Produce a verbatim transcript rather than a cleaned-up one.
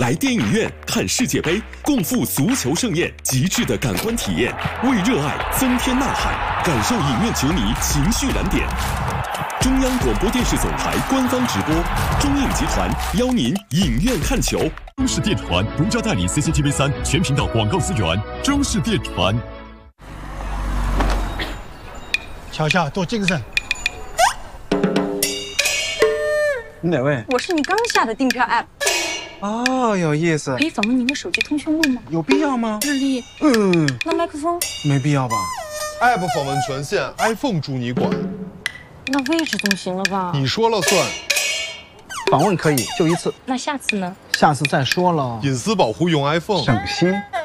来电影院看世界杯，共赴足球盛宴，极致的感官体验，为热爱增添呐喊，感受影院球迷情绪燃点。中央广播电视总台官方直播，中影集团邀您影院看球。 中视电传独家代理 C C T V 三全频道广告资源，中视电传。 乔乔，多精神。 你哪位？ 我是你刚下的订票 app。 哦，有意思。 可以访问您的手机通讯录吗？ 有必要吗？ 日历。 嗯。 那麦克风？ 没必要吧。 app 访问权限 ，iPhone 助你管。 那位置总行了吧？ 你说了算。 访问可以，就一次。 那下次呢？ 下次再说了。 隐私保护用 iPhone。 省心。